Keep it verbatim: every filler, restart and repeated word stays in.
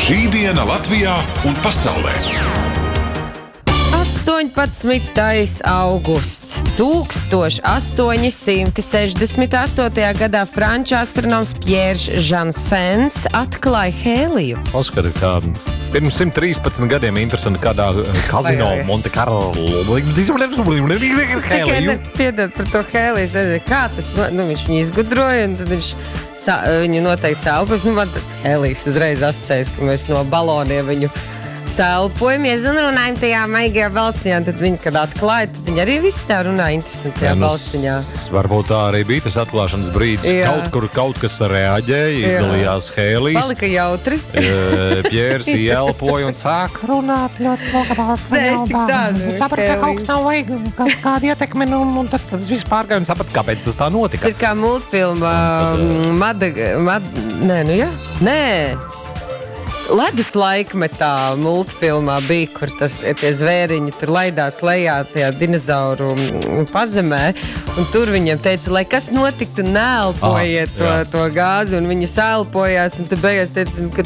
Šī diena Latvijā un pasaulē. astoņpadsmitais augusts. tūkstoš astoņi simti sešdesmit astotajā gadā franču astronoms Pjērs Žansens atklāja hēliju. Oskar, kā pirms simt trīspadsmit gadiem interesanti kādā kazino Vai, vai. Monte Carlo. Tikai piedod par to hēliju. Es nezinu, kā tas, no, nu, viņš viņu izgudroja, un tad viņš sa, viņu noteikti sēlpos. Nu, man hēlijs uzreiz asociējas, ka mēs no baloniem viņu sēlpojamies un runājam tajā maigajā balstiņā. Tad viņi, kad atklāja, tad viņi arī visi tā runā interesantajā Jā, nu, balstiņā. s- Varbūt tā arī bija tas atklāšanas brīdis. Jā. Kaut kur kaut kas reaģēja, izdalījās hēlijs. Palika jautri. Pjērs ielpoja un sāka runāt ļoti smoga balstā. Nē, es tik tādu. Es sapratu, ka kaut kas nav vajag, kā- kāda ietekme, un, un tad tas viss pārgāja un sapratu, kāpēc tas tā Tas notika. ir kā multfilma Un tad, Mad... Mad... Nē, nu jā. Nē. Ledus laikmetā multfilmā bija, kur tas, tie zvēriņi tur laidās lejā tajā dinozauru mm, pazemē, un tur viņiem teica, lai kas notiktu, neelpojiet Ah, to, jā. to gāzi, un viņi sēlpojās, un tad beigās teica, ka